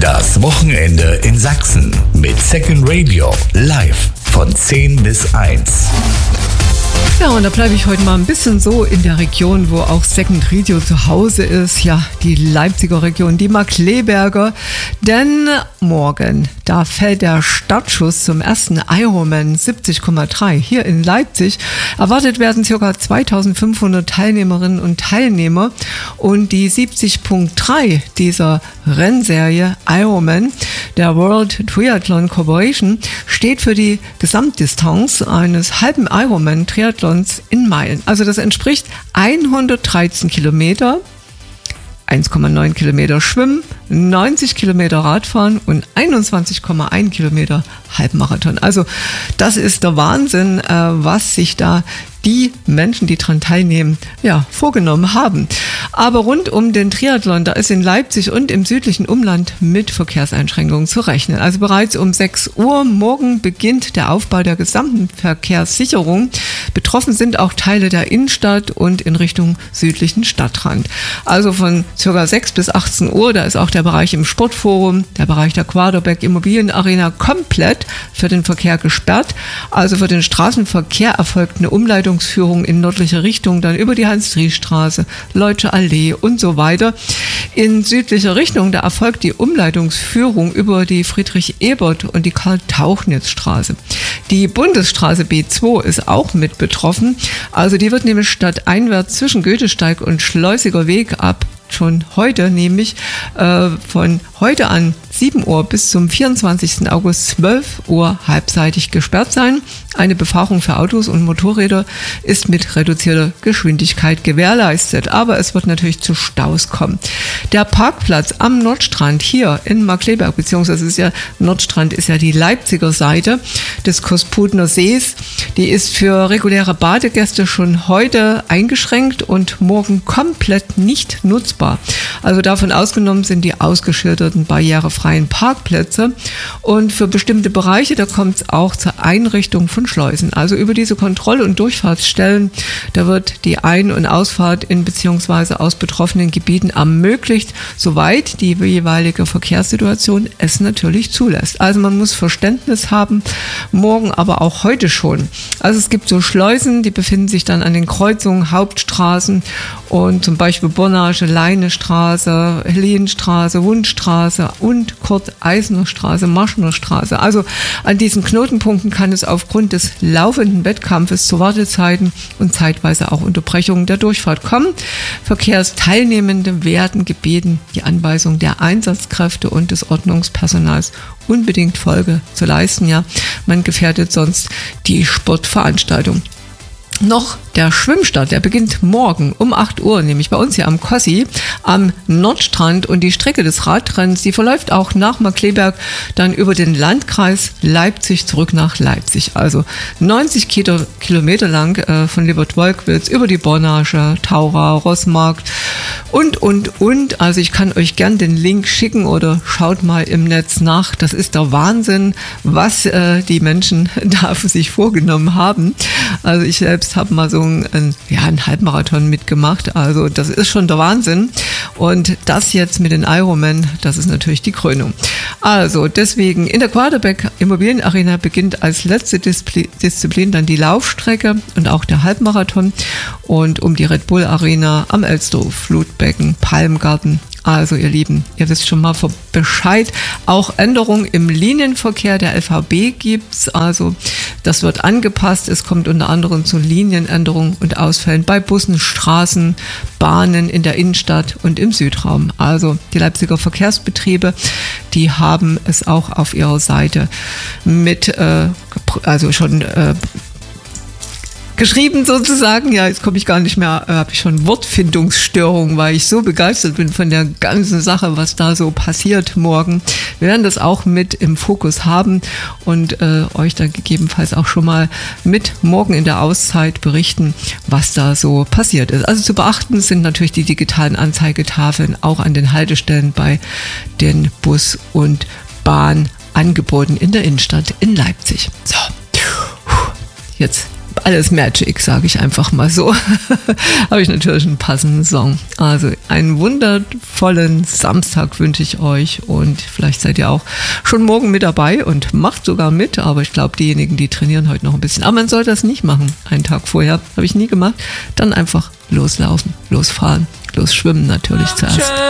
Das Wochenende in Sachsen mit Second Radio live von 10 bis 1. Ja, und da bleibe ich heute mal ein bisschen so in der Region, wo auch Second Radio zu Hause ist. Ja, die Leipziger Region, die Markkleeberger. Denn morgen, da fällt der Startschuss zum ersten Ironman 70,3 hier in Leipzig. Erwartet werden ca. 2500 Teilnehmerinnen und Teilnehmer. Und die 70.3 dieser Rennserie Ironman, der World Triathlon Corporation, steht für die Gesamtdistanz eines halben Ironman-Triathlons in Meilen. Also das entspricht 113 Kilometer, 1,9 Kilometer Schwimmen, 90 Kilometer Radfahren und 21,1 Kilometer Halbmarathon. Also das ist der Wahnsinn, was sich da die Menschen, die daran teilnehmen, ja, vorgenommen haben. Aber rund um den Triathlon, da ist in Leipzig und im südlichen Umland mit Verkehrseinschränkungen zu rechnen. Also bereits um 6 Uhr morgen beginnt der Aufbau der gesamten Verkehrssicherung. Betroffen sind auch Teile der Innenstadt und in Richtung südlichen Stadtrand. Also von ca. 6 bis 18 Uhr, da ist auch der Bereich im Sportforum, der Bereich der Quaderbeck Immobilienarena komplett für den Verkehr gesperrt. Also für den Straßenverkehr erfolgt eine Umleitung in nördliche Richtung, dann über die Hans-Dries-Straße, Leutsche Allee und so weiter. In südlicher Richtung, da erfolgt die Umleitungsführung über die Friedrich-Ebert und die Karl-Tauchnitz-Straße. Die Bundesstraße B2 ist auch mit betroffen. Also die wird nämlich stadteinwärts zwischen Goethesteig und Schleusiger Weg ab schon heute, nämlich von heute an 7 Uhr bis zum 24. August 12 Uhr halbseitig gesperrt sein. Eine Befahrung für Autos und Motorräder ist mit reduzierter Geschwindigkeit gewährleistet, aber es wird natürlich zu Staus kommen. Der Parkplatz am Nordstrand hier in Markkleeberg, beziehungsweise Nordstrand ist ja die Leipziger Seite des Kosputner Sees, die ist für reguläre Badegäste schon heute eingeschränkt und morgen komplett nicht nutzbar. Also davon ausgenommen sind die ausgeschilderten barrierefreien Parkplätze und für bestimmte Bereiche, da kommt es auch zur Einrichtung von Schleusen. Also über diese Kontroll- und Durchfahrtsstellen, da wird die Ein- und Ausfahrt in beziehungsweise aus betroffenen Gebieten ermöglicht, soweit die jeweilige Verkehrssituation es natürlich zulässt. Also man muss Verständnis haben, morgen aber auch heute schon. Also es gibt so Schleusen, die befinden sich dann an den Kreuzungen, Hauptstraßen und zum Beispiel Bornage, Leinestraße, Helenstraße, Wundstraße und Kurt-Eisner-Straße, Marschner-Straße. Also an diesen Knotenpunkten kann es aufgrund des laufenden Wettkampfes zu Wartezeiten und zeitweise auch Unterbrechungen der Durchfahrt kommen. Verkehrsteilnehmende werden gebeten, die Anweisung der Einsatzkräfte und des Ordnungspersonals unbedingt Folge zu leisten. Ja, man gefährdet sonst die Sportveranstaltung. Noch der Schwimmstart, der beginnt morgen um 8 Uhr, nämlich bei uns hier am Kossi, am Nordstrand. Und die Strecke des Radrenns, die verläuft auch nach Markkleeberg dann über den Landkreis Leipzig zurück nach Leipzig. Also 90 Kilometer lang von Liebertwolkwitz über die Bornage, Taura, Rossmarkt und. Also ich kann euch gern den Link schicken oder schaut mal im Netz nach. Das ist der Wahnsinn, was die Menschen da für sich vorgenommen haben. Also ich selbst habe mal so einen Halbmarathon mitgemacht. Also das ist schon der Wahnsinn. Und das jetzt mit den Ironman, das ist natürlich die Krönung. Also deswegen in der Quaderbeck Immobilienarena beginnt als letzte Disziplin dann die Laufstrecke und auch der Halbmarathon. Und um die Red Bull Arena am Elsdorf, Flutbecken, Palmgarten. Also ihr Lieben, ihr wisst schon mal Bescheid. Auch Änderungen im Linienverkehr der LVB gibt's. Also das wird angepasst. Es kommt unter anderem zu Linienänderungen und Ausfällen bei Bussen, Straßen, Bahnen in der Innenstadt und im Südraum. Also die Leipziger Verkehrsbetriebe, die haben es auch auf ihrer Seite mit, geschrieben sozusagen. Ja, jetzt komme ich gar nicht mehr, habe ich schon Wortfindungsstörung, weil ich so begeistert bin von der ganzen Sache, was da so passiert morgen. Wir werden das auch mit im Fokus haben und euch dann gegebenenfalls auch schon mal mit morgen in der Auszeit berichten, was da so passiert ist. Also zu beachten sind natürlich die digitalen Anzeigetafeln auch an den Haltestellen bei den Bus- und Bahnangeboten in der Innenstadt in Leipzig. So, jetzt alles Magic, sage ich einfach mal so. Habe ich natürlich einen passenden Song. Also einen wundervollen Samstag wünsche ich euch und vielleicht seid ihr auch schon morgen mit dabei und macht sogar mit, aber ich glaube, diejenigen, die trainieren heute noch ein bisschen. Aber man soll das nicht machen, einen Tag vorher. Habe ich nie gemacht. Dann einfach loslaufen, losfahren, losschwimmen natürlich zuerst.